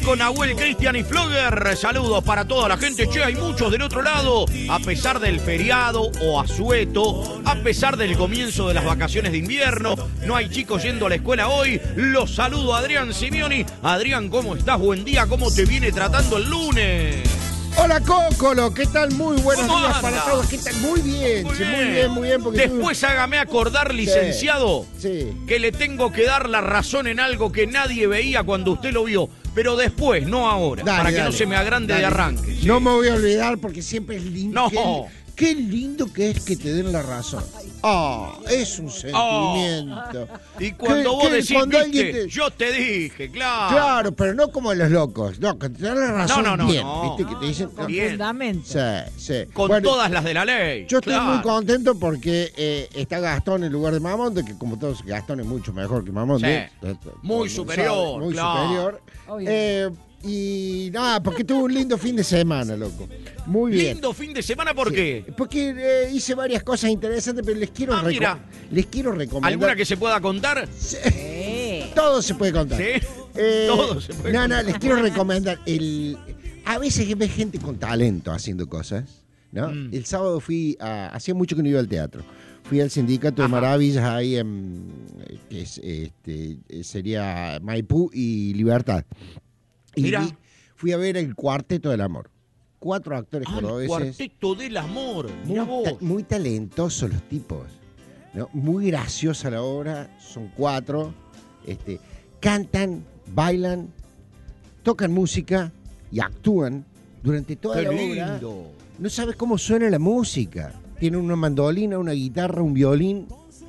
Con Nahuel, Cristian y Flogger, saludos para toda la gente. Che, hay muchos del otro lado. A pesar del feriado o asueto, a pesar del comienzo de las vacaciones de invierno, no hay chicos yendo a la escuela hoy. Los saludo a Adrián Simeoni. Adrián, ¿cómo estás? Buen día, ¿cómo te viene tratando el lunes? Hola, Cócolo, ¿qué tal? Muy buenos días anda? para todos. ¿Qué tal? Muy bien. Muy bien. Porque después hágame acordar, licenciado, que le tengo que dar la razón en algo que nadie veía cuando usted lo vio. Pero después, no ahora, para que no se me agrande de arranque. ¿Sí? No me voy a olvidar porque siempre es lindo. No. Qué lindo que es que te den la razón. Es un sentimiento. Y cuando vos decís, viste, yo te dije, claro. Claro, pero no como los locos. No, que te dan la razón bien. No. ¿Viste? Que te dicen con fundamento. Sí. Con todas las de la ley. Yo estoy muy contento porque está Gastón en lugar de Mamonte, que como todos, Gastón es mucho mejor que Mamonte. Sí. Muy superior. Muy superior. Y nada, porque tuve un lindo fin de semana, loco. Muy bien. ¿Lindo fin de semana por qué? Porque hice varias cosas interesantes, pero les quiero recomendar. ¿Alguna que se pueda contar? Sí. Todo se puede contar. ¿Sí? Todo se puede contar. Les quiero recomendar. A veces ves gente con talento haciendo cosas, ¿no? El sábado hacía mucho que no iba al teatro. Fui al Sindicato de Maravillas ahí en sería Maipú y Libertad. Y fui a ver el Cuarteto del Amor. 4 actores cordobeses. El Cuarteto del Amor. Mirá vos. Muy talentosos los tipos, ¿no? Muy graciosa la obra. Son 4. Cantan, bailan, tocan música y actúan durante toda la obra. No sabes cómo suena la música. Tienen una mandolina, una guitarra, un violín.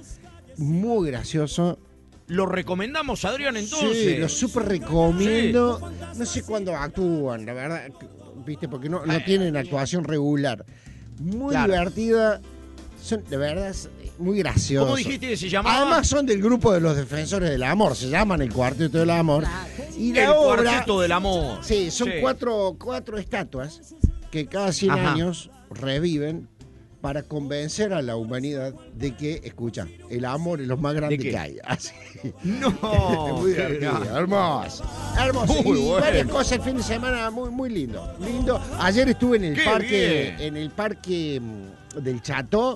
Muy gracioso. ¿Lo recomendamos, Adrián, entonces? Sí, lo súper recomiendo. Sí. No sé cuándo actúan, la verdad, ¿viste? Porque no tienen actuación regular. Muy divertida. Son, de verdad, muy graciosos. ¿Cómo dijiste que se llamaba? Además son del grupo de los Defensores del Amor. Se llaman el Cuarteto del Amor. Y la obra, Cuarteto del Amor. Sí, son 4 estatuas que cada 100 años reviven para convencer a la humanidad de que, escucha, el amor es lo más grande que hay. Así. No. Muy divertido, hermoso. Y varias cosas el fin de semana muy lindo. Ayer estuve en el parque del Chateau.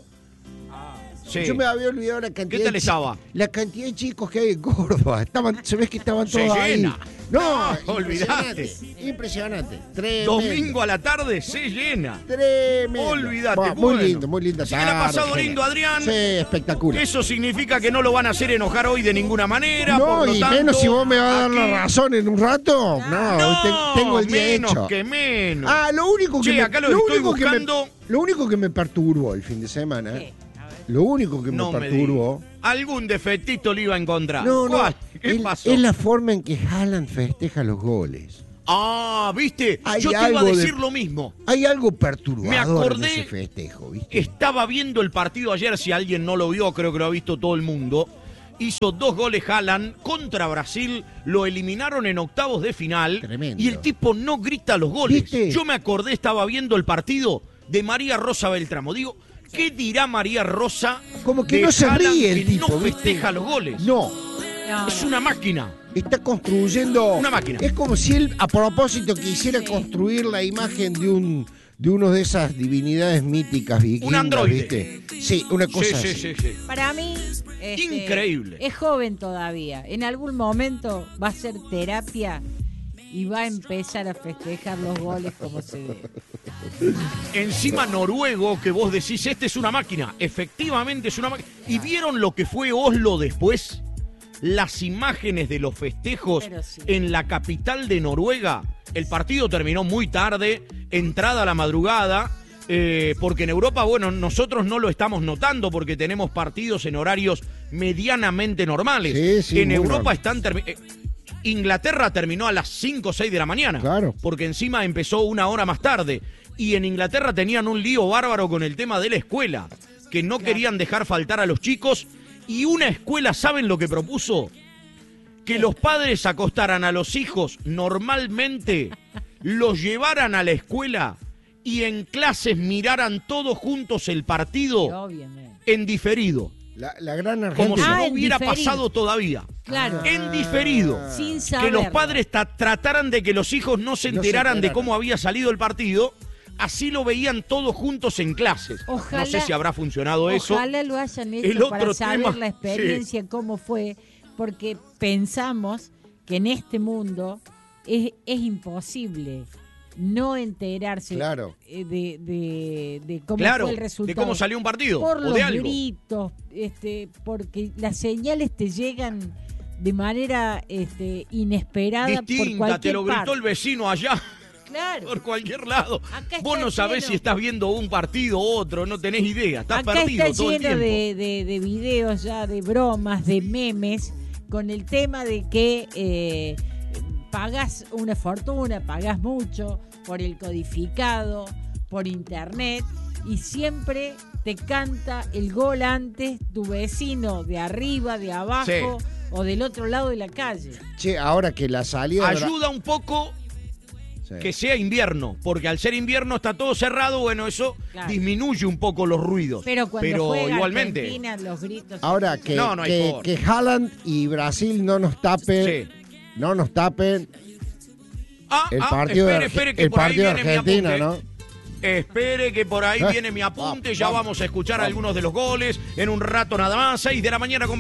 Sí. Yo me había olvidado la cantidad. ¿Qué tal estaba? La cantidad de chicos que hay en Córdoba. Se ve que estaban todos ahí. Llena. No, olvidate. Impresionante. Tremendo. Domingo a la tarde se llena. Tremendo. Olvídate. Muy linda tarde. ¿Se le ha pasado lindo, Adrián? Sí, espectacular. Eso significa que no lo van a hacer enojar hoy de ninguna manera. No, por lo y tanto, menos si vos me vas a dar la razón en un rato. No, tengo el día menos hecho. Que menos. Lo único que acá lo estoy buscando. Lo único que me perturbó el fin de semana. Lo único que me perturbó. Algún defectito le iba a encontrar. No. ¿Qué pasó? Es la forma en que Haaland festeja los goles. ¿Viste? Yo te iba a decir lo mismo. Hay algo perturbador me acordé, en ese festejo, ¿viste? Estaba viendo el partido ayer, si alguien no lo vio, creo que lo ha visto todo el mundo. Hizo 2 goles Haaland contra Brasil, lo eliminaron en octavos de final. Tremendo. Y el tipo no grita los goles. ¿Viste? Yo me acordé, estaba viendo el partido de María Rosa Beltramo. Digo, ¿qué dirá María Rosa? Como que no se ríe el tipo, no festeja los goles. No. Es una máquina. Está construyendo. Una máquina. Es como si él, a propósito, quisiera construir la imagen de uno de esas divinidades míticas vikingas. Un androide. ¿Viste? Sí, una cosa así. Sí. Para mí, increíble. Es joven todavía. En algún momento va a hacer terapia y va a empezar a festejar los goles como se debe. Encima noruego, que vos decís, este es una máquina. Efectivamente es una máquina. ¿Y vieron lo que fue Oslo después? Las imágenes de los festejos en la capital de Noruega. El partido terminó muy tarde, entrada a la madrugada, porque en Europa, bueno, nosotros no lo estamos notando porque tenemos partidos en horarios medianamente normales. Sí, en Europa normal. están... Inglaterra terminó a las 5 o 6 de la mañana. Claro. Porque encima empezó 1 hora más tarde. Y en Inglaterra tenían un lío bárbaro con el tema de la escuela, que no querían dejar faltar a los chicos. Y una escuela, ¿saben lo que propuso? Que los padres acostaran a los hijos normalmente, los llevaran a la escuela y en clases miraran todos juntos el partido en diferido. La gran Argentina. Como si no hubiera pasado todavía. Claro. En diferido. Sin Que saberlo. los padres trataran de que los hijos no se enteraran de cómo había salido el partido. Así lo veían todos juntos en clases. Ojalá, no sé si habrá funcionado eso. Ojalá lo hayan El hecho otro para saber tema, la experiencia, cómo fue, porque pensamos que en este mundo es imposible no enterarse Claro. de cómo Claro, fue el resultado. de cómo salió un partido por o los de algo. gritos, porque las señales te llegan de manera inesperada por Distinta, cualquier te lo gritó parte. el vecino allá. Claro. Por cualquier lado. Acá Vos está no sabés lleno. si estás viendo un partido u otro, no tenés idea. Estás Acá perdido está todo el lleno tiempo. de videos ya, de bromas, de memes, con el tema de que pagás una fortuna, pagás mucho por el codificado, por internet, y siempre te canta el gol antes tu vecino de arriba, de abajo o del otro lado de la calle. Che, ahora que la salida... Ayuda un poco Sí. que sea invierno, porque al ser invierno está todo cerrado, bueno, eso Claro. disminuye un poco los ruidos. Pero cuando juega igualmente. Argentina, los gritos... Ahora que, No, no hay que, forma. que Haaland y Brasil no nos tapen, no nos tapen el partido espere, que el por ahí partido de viene mi Argentina, apunte. ¿no? Espere que por ahí viene mi apunte, ya vamos a escuchar algunos de los goles en un rato nada más, 6 de la mañana con